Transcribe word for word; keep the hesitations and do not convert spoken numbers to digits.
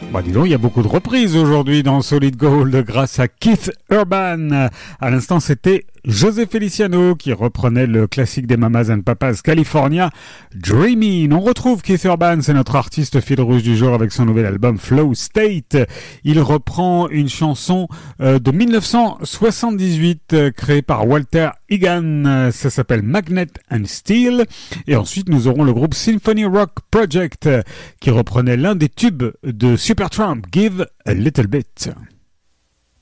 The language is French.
Bah dis donc, il y a beaucoup de reprises aujourd'hui dans Solid Gold grâce à Keith Urban. À l'instant, c'était José Feliciano qui reprenait le classique des Mamas and Papas California, Dreamin'. On retrouve Keith Urban, c'est notre artiste fil rouge du jour avec son nouvel album Flow State. Il reprend une chanson euh, de dix-neuf cent soixante-dix-huit euh, créée par Walter Egan. Ça s'appelle Magnet and Steel. Et ensuite, nous aurons le groupe Symphony Rock Project euh, qui reprenait l'un des tubes de Supertramp, Give a Little Bit.